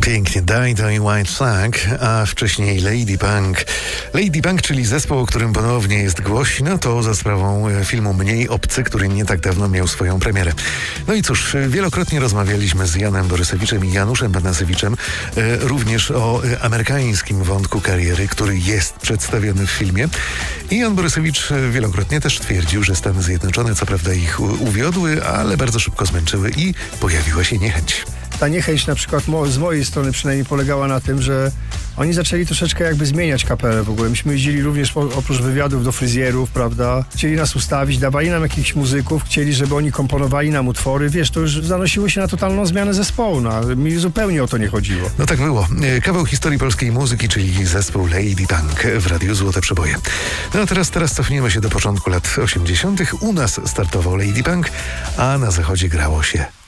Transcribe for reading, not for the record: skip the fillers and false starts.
Pięknie, Die White Flag, a wcześniej Lady Punk. Lady Punk, czyli zespół, o którym ponownie jest głośno, to za sprawą filmu Mniej obcy, który nie tak dawno miał swoją premierę. No i cóż, wielokrotnie rozmawialiśmy z Janem Borysewiczem i Januszem Banasewiczem również o amerykańskim wątku kariery, który jest przedstawiony w filmie. I Jan Borysewicz wielokrotnie też twierdził, że Stany Zjednoczone co prawda ich uwiodły, ale bardzo szybko zmęczyły i pojawiła się niechęć. Ta niechęć na przykład z mojej strony przynajmniej polegała na tym, że oni zaczęli troszeczkę jakby zmieniać kapelę w ogóle. Myśmy jeździli również oprócz wywiadów do fryzjerów, prawda? Chcieli nas ustawić, dawali nam jakichś muzyków, chcieli, żeby oni komponowali nam utwory. Wiesz, to już zanosiło się na totalną zmianę zespołu. No, mi zupełnie o to nie chodziło. No tak było. Kawał historii polskiej muzyki, czyli zespół Lady Punk w Radiu Złote Przeboje. No a teraz cofniemy się do początku lat 80. U nas startował Lady Punk, a na zachodzie grało się